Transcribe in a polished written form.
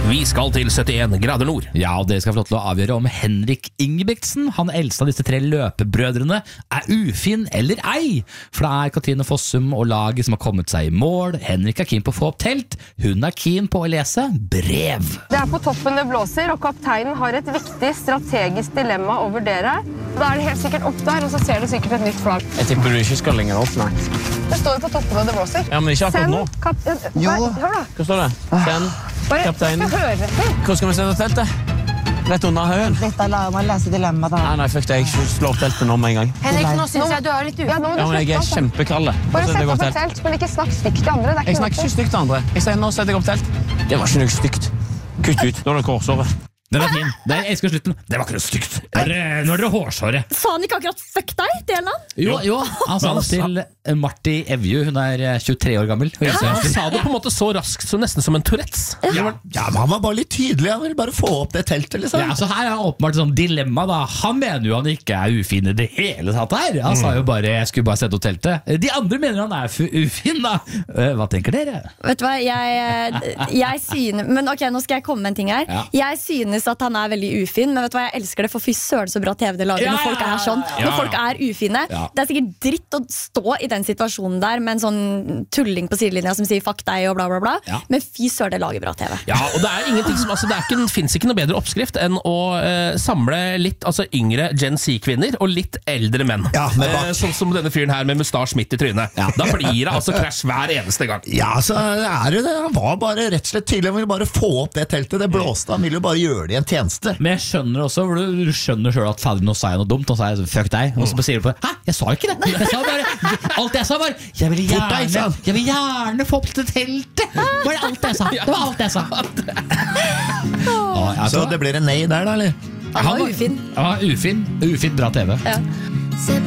Vi skal til 71 grader nord. Ja, og dere skal få lov til å avgjøre om Henrik Ingebrigtsen, han eldste av disse 3 løpebrødrene, er ufin eller ei. For det er Katrine Fossum og laget som har kommet seg i mål. Henrik er keen på å få opp telt, hun er keen på å lese brev. Det er på toppen det blåser, og kapteinen har et viktig strategisk dilemma å vurdere. Da er det helt sikkert opp der, og så ser du sikkert et nytt flagg. Jeg tipper du ikke skal lenger opp, nei. Det står jo på toppen det blåser. Ja, men ikke akkurat nå. Hør da. Hva står det? Send kapteinen. Hør etter. Hvor skal vi sette teltet? Rett under haugen? Dette lar meg lese dilemma da. Nei, fuck det, jeg slår teltet nå med en gang. Henrik, nå synes jeg du er litt ufin. Ja, Ja, men jeg er kjempekralle. Bare sett opp et telt, men ikke snakk stygt til andre. Jeg snakker ikke stygt til andre. Jeg sier nå setter jeg opp telt. Det var ikke noe stygt. Kutt ut, nå er det korsåret. Den er fin. Jeg elsker slutten. Det var ikke noe stygt. Nå er det hårsåret. Sa han ikke akkurat fuck deg, Delan? Jo, han sa det til Marti Evju. Hun er 23 år gammel. Han sa det på en måte så raskt, så nesten som en Tourettes. Ja, men han var bare litt tydelig. Han ville bare få opp det teltet, liksom. Ja, så her er åpenbart et sånt dilemma da. Han mener jo han ikke er ufin i det hele tatt her. Han sa jo bare, jeg skulle bare sette opp teltet. De andre mener han er ufin da. Hva tenker dere? Vet du hva, jeg synes. Men ok, nå skal jeg komme med en ting her. Ja. Jeg synes at han er veldig ufin, men vet du hva, jeg elsker det. For fy søren så bra TV det lager når folk er sånn. Når folk er ufine. Det er sikkert dritt å stå i den situasjonen der med en sånn tulling på sidelinja som sier fuck deg og bla bla bla. Men fy søren det lager bra TV. Ja, og det er ingenting som, altså, det finnes ikke noe bedre oppskrift enn å samle litt yngre Gen Z-kvinner og litt eldre menn. Ja, sånn som denne fyren her med mustasj midt i trynet. Da blir det krasj hver eneste gang. Ja, så er det det. Han var bare rett og slett tydelig. Han ville bare få opp det teltet. Det blåste. Han ville jo bare gjøre det i en tjeneste. Men jeg skjønner også, for du skjønner selv at fader, nå sa jeg noe dumt, og så sa jeg fuck deg, og så sier du på, hæ, jeg sa ikke det. Jeg sa bare, alt jeg sa var, jeg vil gjerne få opp til teltet. Var det alt jeg sa? Det var alt jeg sa. Så det blir en nei der da, eller? Han var ufin. Han var ufin, bra TV. Ja.